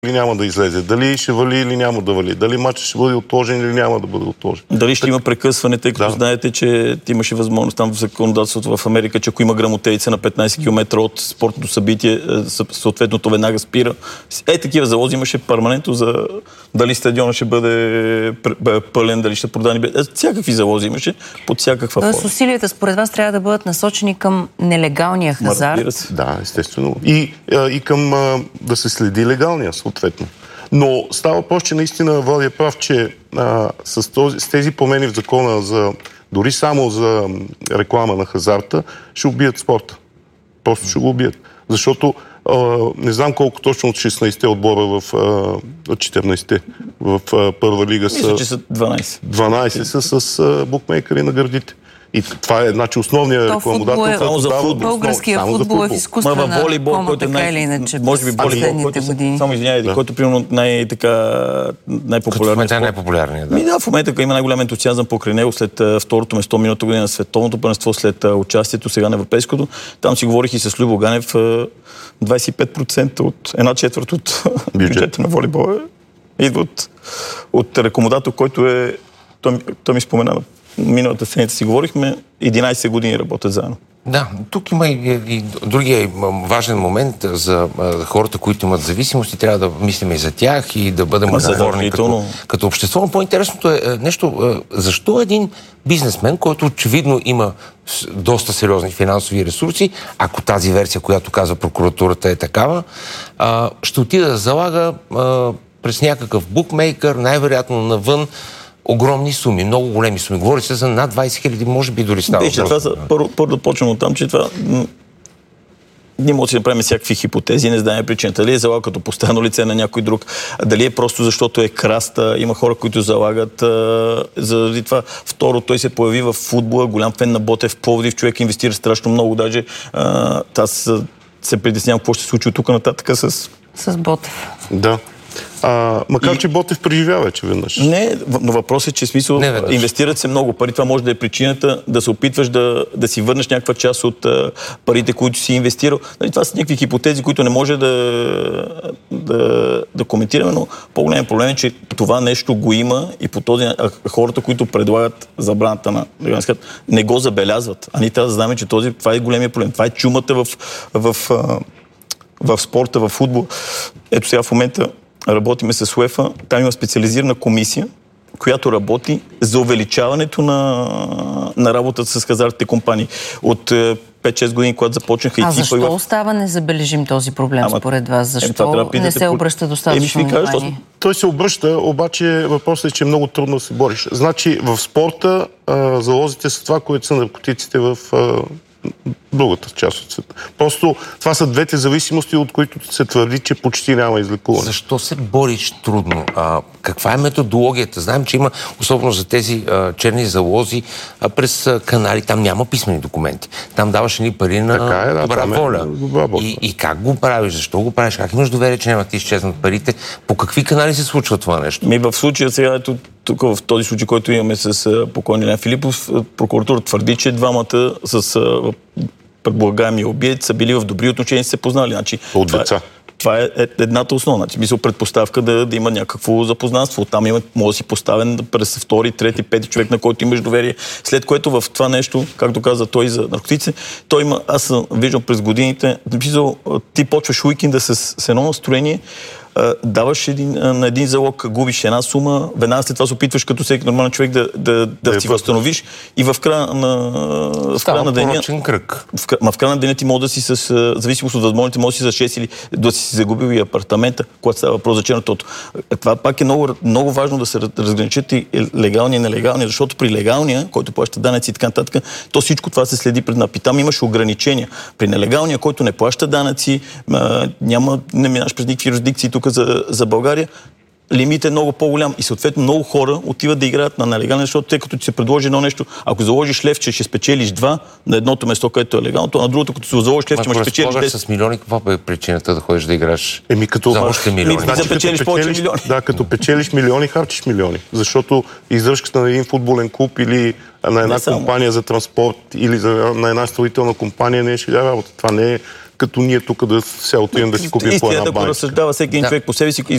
или няма да излезе, дали ще вали или няма да вали, дали матчът ще бъде отложен или няма да бъде отложен. Дали ще има прекъсване, тъй като знаете, че имаше възможност там в законодателството в Америка, че ако има грамотевица на 15 км от спортното събитие, съответно то веднага спира. Такива залози имаше перманентно за дали стадиона ще бъде пълен, дали ще продани. Всякакви залози имаше под всякаква форма. Усилията според вас трябва да бъдат насочени към нелегалния хазарт. Да, естествено. И към да се следи легалния, съответно. Но става въпрос, че наистина Влади е прав, че с тези промени в закона дори само за реклама на хазарта, ще убият спорта. Просто ще го убият. Защото не знам колко точно от 16-те отбора от 14-те в първа лига са... Мисля, че са 12. 12 са с букмейкъри на гърдите. И това е, основният рекламодател. Българския футбол е в изкуствена кома, така или иначе, може би последните години. Само извинявайте, който примерно най-популярният. Най-популярният, да. В момента има най-голям ентусиазъм покрай него след второто место миналата година на световното първенство, след участието сега на европейското. Там си говорих и с Любо Ганев, 25% от една четвърт от бюджета на волейбола идва от рекламодател, който е... Той ми спомена миналата седмица си говорихме, 11 години работят заедно. Да, тук има и другия важен момент за хората, които имат зависимости. Трябва да мислим и за тях и да бъдем отговорни като общество. Но по-интересното е нещо, защо един бизнесмен, който очевидно има доста сериозни финансови ресурси, ако тази версия, която казва прокуратурата е такава, ще отида да залага през някакъв букмейкър, най-вероятно навън, огромни суми, много големи суми. Говори се за над 20 000, може би дори става. Първо да почнем от там, че това... Ние може да направим всякакви хипотези, не знаем причината. Дали е залаг като постоянно лице на някой друг, дали е просто защото е краста, има хора, които залагат заради това. Второ, той се появи в футбола, голям фен на Ботев, Пловдив, човек инвестира страшно много, даже аз се притеснявам какво ще се случи от тук нататък с Ботев. Да. Макар че Ботев преживява вече веднъж. Не, но въпросът е, че смисъл инвестират се много пари. Това може да е причината да се опитваш да си върнеш някаква част от парите, които си инвестирал. Това са някакви хипотези, които не може да коментираме, но по-голям проблем е, че това нещо го има и по този хората, които предлагат забраната на не го забелязват. А ние трябва да знаем, че това е големия проблем. Това е чумата в спорта, в футбол. Ето сега в момента работиме с УЕФА. Там има специализирана комисия, която работи за увеличаването на работата с хазартните компании. От 5-6 години, когато започнаха и защо остава незабележим този проблем според вас? Защо не се обръща достатъчно внимание? Той се обръща, обаче въпросът е, че е много трудно да се бориш. Значи в спорта залозите са това, което са наркотиците в другата част от света. Просто това са двете зависимости, от които се твърди, че почти няма излекуване. Защо се бориш трудно? Каква е методологията? Знаем, че има, особено за тези черни залози, през канали, там няма писмени документи. Там даваш ни пари на добра воля. И как го правиш? Защо го правиш? Как имаш доверие, че няма да ти изчезнат парите? По какви канали се случва това нещо? В случая сега, тук в този случай, който имаме с покойния Лян Филипов, прокуратура твърди, че двамата с предполагаемия убиец са били в добри отношения и се познали. Значи, от деца. Това е едната основна. Мисля, предпоставка да има някакво запознанство. Там може да си поставен през втори, трети, пети човек, на който имаш доверие. След което в това нещо, както каза той за наркотици, той има, аз виждам през годините, ти почваш уикенда с едно настроение, даваш на един залог, губиш една сума, веднага след това се опитваш като всеки нормален човек да си възстановиш и в края на деня... кръг. В края на деня ти може да си с зависимост от възможности, може да си за 6 или да си загубил и апартамента, когато става въпрос за чернотото. Това пак е много, много важно да се разграничат и легалния и нелегалния, защото при легалния, който плаща данъци и така нататък, то всичко това се следи пред напи. Там имаш ограничения. При нелегалния, който не плаща данъци, не минаш през никакви юрисдикции тук за България, лимит е много по-голям и съответно много хора отиват да играят на нелегални, защото тъй като ти се предложи едно нещо, ако заложиш левче, ще спечелиш 2 на едното место, което е легално, то на другото, като се заложиш левче, ще спечелиш 10. С милиони, каква е причината да ходиш да играш? Като за още милиони. Да печелиш повече милиони. Да, като печелиш милиони, харчиш милиони. Защото издръжката на един футболен клуб или на една компания за транспорт или на една строителна компания не е шега работа. Това не е като ние тук да се отидем да си купим по една баня. Истината, ако разсъждава всеки един човек по себе си,